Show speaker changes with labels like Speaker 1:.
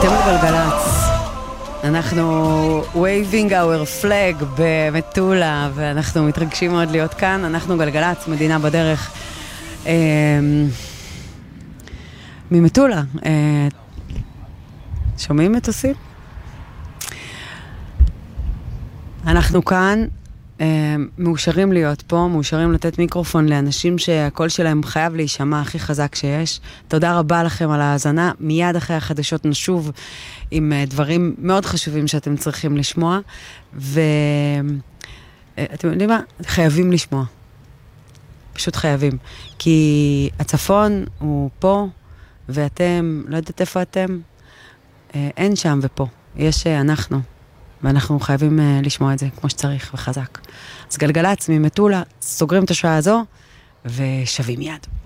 Speaker 1: אתם בגלגלץ. אנחנו waving our flag במטולה, ואנחנו מתרגשים מאוד להיות כאן. אנחנו גלגלץ, מדינה בדרך. ממטולה. שומעים מטוסים? אנחנו כאן מאושרים להיות פה, מאושרים לתת מיקרופון לאנשים שהקול שלהם חייב להישמע הכי חזק שיש. תודה רבה לכם על ההאזנה. מיד אחרי החדשות נשוב עם דברים מאוד חשובים שאתם צריכים לשמוע. ואתם יודעים מה? חייבים לשמוע. פשוט חייבים. כי הצפון הוא פה, ואתם, לא יודעת איפה אתם, אין שם ופה. יש אנחנו. ואנחנו חייבים לשמוע את זה כמו שצריך וחזק. אז גלגלץ ממטולה, סוגרים את השעה הזו ושווים יד.